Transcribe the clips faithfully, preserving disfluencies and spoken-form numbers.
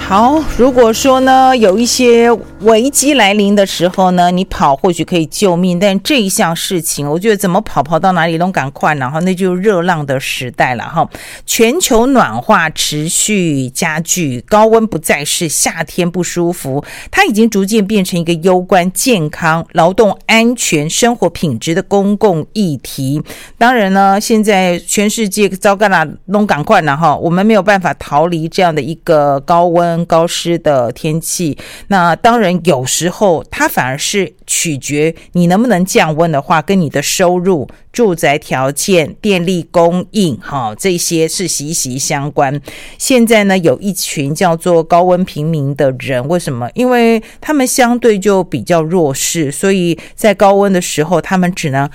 好，如果说呢有一些危机来临的时候呢，你跑或许可以救命，但这一项事情我觉得怎么跑跑到哪里都赶快，然后那就是热浪的时代了哈。全球暖化持续加剧，高温不再是夏天不舒服，它已经逐渐变成一个攸关健康、劳动安全、生活品质的公共议题。当然呢，现在全世界糟糕了，都赶快了哈，我们没有办法逃离这样的一个高温高湿的天气。那当然有时候它反而是取决你能不能降温的话，跟你的收入、住宅条件、电力供应这些是息息相关。现在呢有一群叫做高温平民的人，为什么？因为他们相对就比较弱势，所以在高温的时候他们只能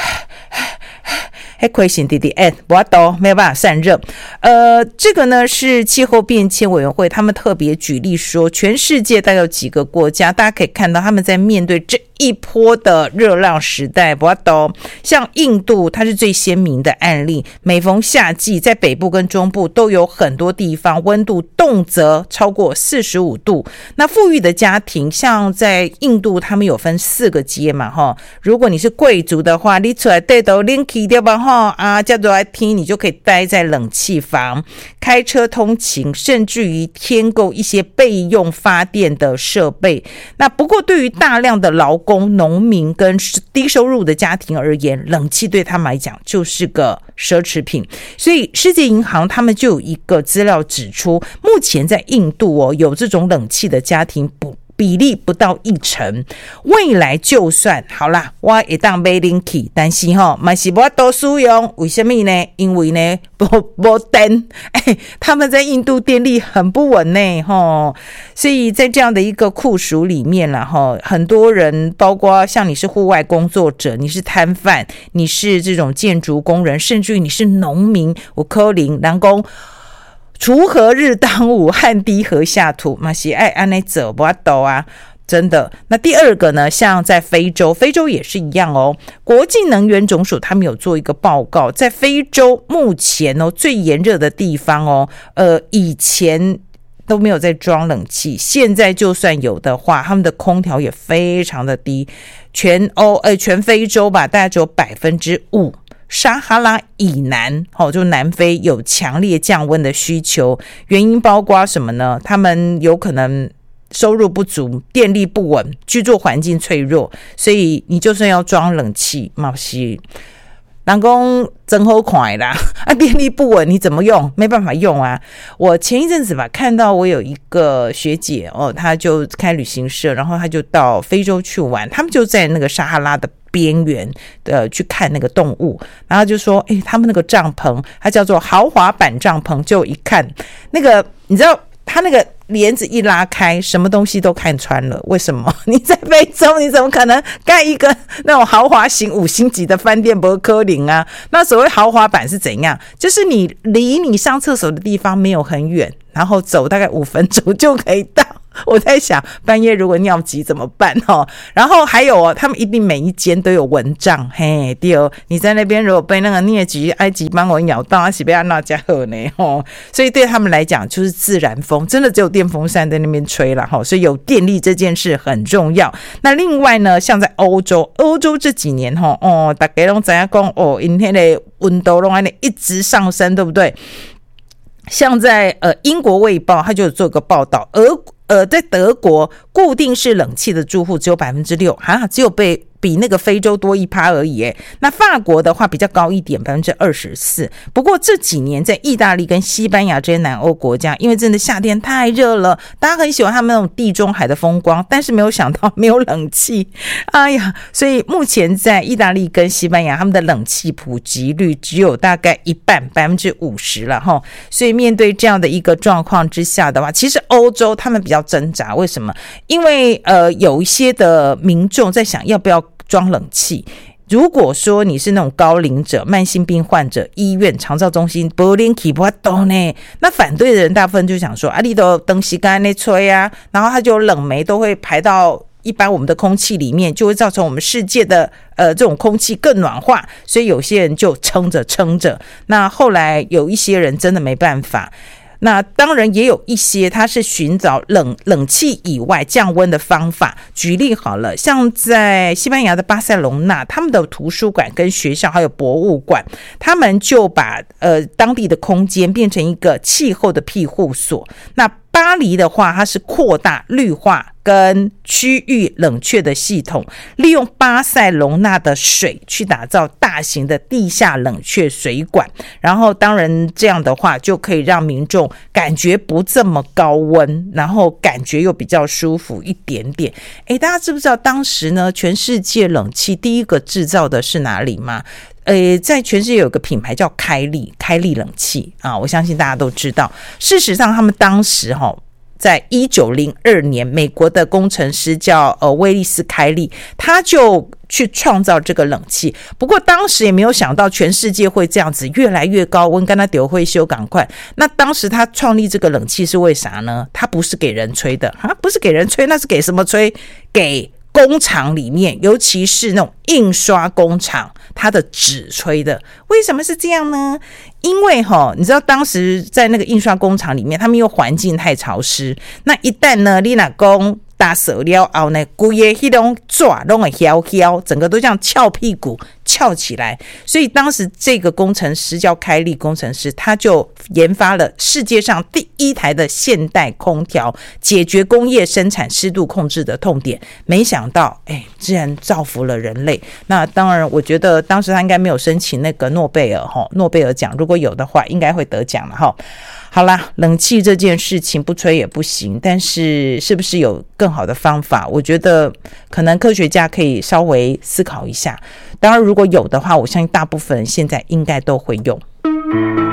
还亏心弟弟哎，不要抖，没有办法散热。呃，这个呢是气候变迁委员会，他们特别举例说，全世界大概有几个国家，大家可以看到他们在面对这一波的热浪时代，不要抖。像印度，它是最鲜明的案例。每逢夏季，在北部跟中部都有很多地方温度动辄超过四十五度。那富裕的家庭，像在印度，他们有分四个阶嘛，哈。如果你是贵族的话，你出来带到冷气掉吧，哈啊，叫做来听，你就可以待在冷气房，开车通勤，甚至于添购一些备用发电的设备。那不过，对于大量的劳工、农民跟低收入的家庭而言，冷气对他们来讲就是个奢侈品。所以世界银行他们就有一个资料指出，目前在印度哦，有这种冷气的家庭不比例不到一成。未来就算好啦，我也当买冷气，但是吼，嘛是我多使用，为什么呢？因为呢，没没电，哎，他们在印度电力很不稳呢，吼，所以在这样的一个酷暑里面啦，吼，很多人，包括像你是户外工作者，你是摊贩，你是这种建筑工人，甚至于你是农民，我可能人讲锄禾日当午，汗滴禾下土，嘛是爱安内走不抖啊，真的。那第二个呢，像在非洲，非洲也是一样哦。国际能源总署他们有做一个报告，在非洲目前哦最炎热的地方哦，呃，以前都没有在装冷气，现在就算有的话，他们的空调也非常的低，全欧呃全非洲吧，大概只有百分之五。撒哈拉以南，哦，就南非有强烈降温的需求，原因包括什么呢？他们有可能收入不足，电力不稳，居住环境脆弱，所以你就算要装冷气，嘛是人讲真好看啦，啊，电力不稳，你怎么用？没办法用啊！我前一阵子吧，看到我有一个学姐哦，她就开旅行社，然后她就到非洲去玩，他们就在那个撒哈拉的边缘的去看那个动物，然后就说，哎，他们那个帐篷，它叫做豪华版帐篷，就一看那个，你知道，它那个帘子一拉开，什么东西都看穿了。为什么？你在非洲，你怎么可能盖一个那种豪华型五星级的饭店？不可能啊！那所谓豪华版是怎样？就是你离你上厕所的地方没有很远，然后走大概五分钟就可以到。我在想半夜如果尿急怎么办哦？然后还有哦，他们一定每一间都有蚊帐，嘿，对哦，你在那边如果被那个疟疾、埃及斑蚊咬到，那是被安那加好呢哦。所以对他们来讲就是自然风，真的只有电风扇在那边吹了哈。所以有电力这件事很重要。那另外呢，像在欧洲，欧洲这几年哈哦，大家都知道讲哦，因那个温度都安一直上升，对不对？像在呃英国卫报，他就有做个报道，俄呃在德国固定式冷气的住户只有百分之六，哈，只有被比那个非洲多一趴而已。那法国的话比较高一点，百分之二十四。不过这几年在意大利跟西班牙这些南欧国家，因为真的夏天太热了，大家很喜欢他们那种地中海的风光，但是没有想到没有冷气，哎呀，所以目前在意大利跟西班牙，他们的冷气普及率只有大概一半，百分之五十了哈。所以面对这样的一个状况之下的话，其实欧洲他们比较挣扎，为什么？因为呃有一些的民众在想要不要装冷气。如果说你是那种高龄者、慢性病患者、医院、长照中心不冷气不懂呢，那反对的人大部分就想说啊，你都灯熄干那吹啊，然后它就冷媒都会排到一般我们的空气里面，就会造成我们世界的呃这种空气更暖化，所以有些人就撑着撑着。那后来有一些人真的没办法。 那当然也有一些它是寻找冷冷气以外降温的方法。举例好了，像在西班牙的巴塞隆纳，他们的图书馆跟学校还有博物馆，他们就把呃当地的空间变成一个气候的庇护所。那巴黎的话，它是扩大绿化跟区域冷却的系统，利用巴塞隆纳的水去打造大型的地下冷却水管，然后当然这样的话就可以让民众感觉不这么高温，然后感觉又比较舒服一点点。诶，大家知不知道当时呢，全世界冷气第一个制造的是哪里吗？呃，在全世界有个品牌叫开利，开利冷气啊，我相信大家都知道。事实上，他们当时哈、哦，在一九零二年，美国的工程师叫呃威利斯开利，他就去创造这个冷气。不过当时也没有想到全世界会这样子越来越高温，跟他丢会修赶快。那当时他创立这个冷气是为啥呢？他不是给人吹的啊，不是给人吹，那是给什么吹？给工厂里面，尤其是那种印刷工厂，它的纸吹的。为什么是这样呢？因为齁，你知道当时在那个印刷工厂里面，他们又环境太潮湿，那一旦呢，你若讲打手了后呢，整个那种纸都会翘翘，整个都这样翘屁股翘起来。所以当时这个工程师叫开利工程师，他就研发了世界上第一台的现代空调，解决工业生产湿度控制的痛点。没想到，哎，竟然造福了人类。那当然，我觉得当时他应该没有申请那个诺贝尔哈诺贝尔奖，如果有的话，应该会得奖了哈。好啦，冷气这件事情不吹也不行，但是是不是有更好的方法？我觉得可能科学家可以稍微思考一下。当然，如果有的话，我相信大部分人现在应该都会用。